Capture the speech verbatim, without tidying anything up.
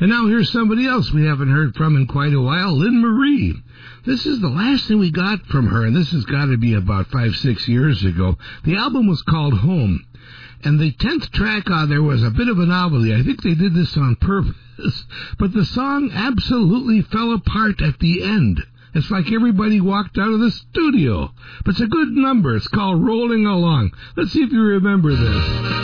And now here's somebody else we haven't heard from in quite a while, Lynn Marie. This is the last thing we got from her, and this has got to be about five, six years ago. The album was called Home, and the tenth track on there was a bit of a novelty. I think they did this on purpose, but the song absolutely fell apart at the end. It's like everybody walked out of the studio. But it's a good number. It's called Rolling Along. Let's see if you remember this.